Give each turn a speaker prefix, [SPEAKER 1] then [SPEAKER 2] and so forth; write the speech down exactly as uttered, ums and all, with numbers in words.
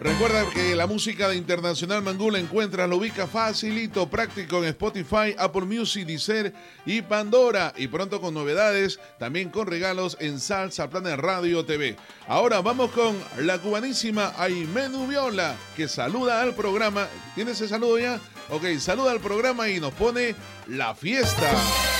[SPEAKER 1] Recuerda que la música de Internacional Mangú la encuentras, lo ubica facilito, práctico en Spotify, Apple Music, Deezer y Pandora. Y pronto con novedades, también con regalos en Salsa Planet Radio T V. Ahora vamos con la cubanísima Aimé Nubiola, que saluda al programa. ¿Tienes ese saludo ya? Ok, saluda al programa y nos pone La Fiesta.